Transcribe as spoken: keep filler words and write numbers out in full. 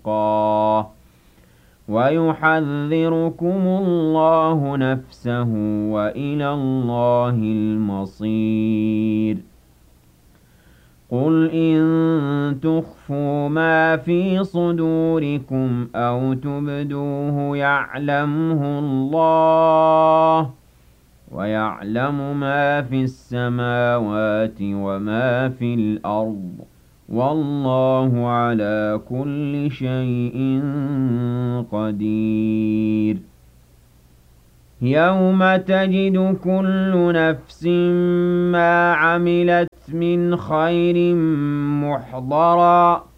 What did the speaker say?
تُلْقَىٰ وَيُحَذِّرُكُمُ اللَّهُ نَفْسَهُ وَإِلَى اللَّهِ الْمَصِيرُ قُلْ إِن تُخْفُوا مَا فِي صُدُورِكُمْ أَوْ تُبْدُوهُ يَعْلَمْهُ اللَّهُ وَيَعْلَمُ مَا فِي السَّمَاوَاتِ وَمَا في الْأَرْضِ وَاللَّهُ عَلَىٰ كُلِّ شَيْءٍ قَدِيرٌ يَوْمَ تَجِدُ كُلُّ نَفْسٍ مَّا عَمِلَتْ مِنْ خَيْرٍ مُّحْضَرًا